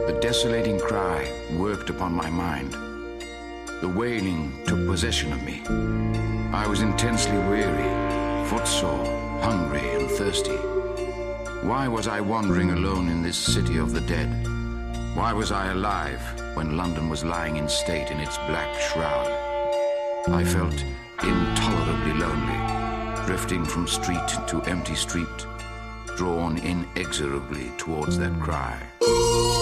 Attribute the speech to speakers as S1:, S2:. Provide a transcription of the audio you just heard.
S1: The desolating cry worked upon my mind. The wailing took possession of me. I was intensely weary, footsore, hungry and thirsty. Why was I wandering alone in this city of the dead? Why was I alive when London was lying in state in its black shroud? I felt intolerably lonely, drifting from street to empty street, drawn inexorably towards that cry.